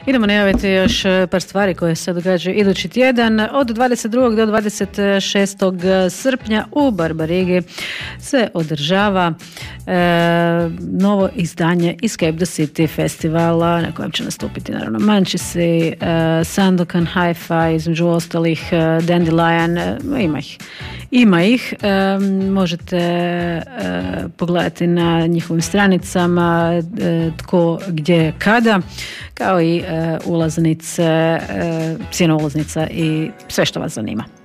Idemo najaviti još par stvari koje se događaju idući tjedan. Od 22. do 26. srpnja u Barbarigi se održava novo izdanje Escape the City festivala na kojem će nastupiti naravno Manchisi, Sandokan, Hi-Fi, između ostalih Dandelion, ima ih. Možete pogledati na njihovim stranicama tko, gdje, kada, kao i ulaznice, cijena ulaznica i sve što vas zanima.